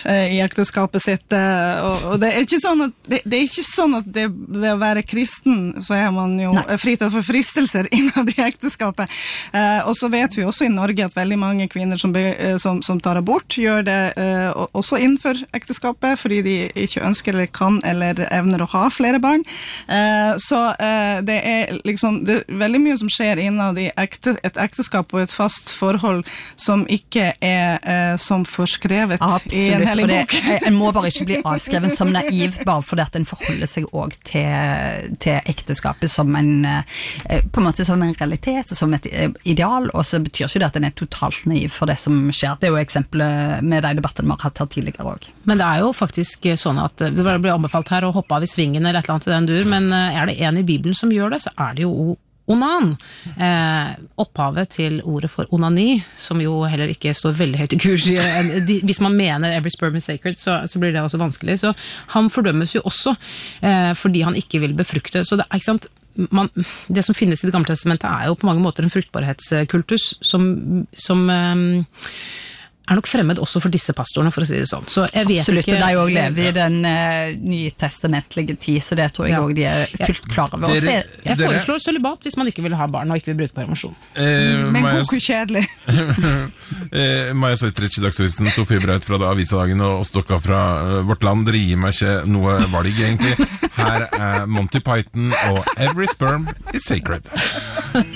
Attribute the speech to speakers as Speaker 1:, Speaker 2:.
Speaker 1: i ekteskapet sitt, og det ikke sånn at det ikke sånn at det ved å være kristen så man jo fritatt for fristelser innad i ekteskapet, og så vet vi også i Norge at veldig mange kvinner som tar abort gjør det også innenfor ekteskapet fordi de ikke ønsker eller kan eller evner å ha flere barn, så det liksom det veldig mye som skjer innad i et ekteskap og et fast forhold som ikke som forskrevet i en hellig bok.
Speaker 2: En må bare ikke bli avskreven som naiv, bare fordi at en forholder seg også til ekteskapet som på en måte som en realitet, som et ideal, og så betyr ikke det at en totalt naiv for det som skjer. Det jo eksempler med de debattene vi har hatt her tidligere også. Men det jo faktisk sånn at det blir anbefalt her å hoppe av i svingen eller et eller annet til den dur, men det en i Bibelen som gjør det, så det jo onan. Opphavet til ordet for onani, som jo heller ikke står veldig høyt i kurs. Hvis man mener every sperm is sacred, så blir det også vanskelig. Så han fordømmes jo også, fordi han ikke vil befrukte. Så det ikke sant, det som finnes i Det gamle testamentet jo på mange måter en fruktbarhetskultus som nok fremmed også for disse pastorene, for å si det sånn. Så jeg vet absolutt, ikke... Absolutt, og de også lever i den nytestamentlige tid, så det tror jeg også de fullt klar over. Jeg foreslår sølibat hvis man ikke vil ha barn og ikke vil bruke permisjon.
Speaker 1: Men hvor kjedelig.
Speaker 3: Maja Søytrich i Dagsavisen, Sofie Braut fra Avisedagen og Stokka fra Vårt Land, dere gir meg ikke noe valg egentlig. Her Monty Python og Every Sperm is Sacred.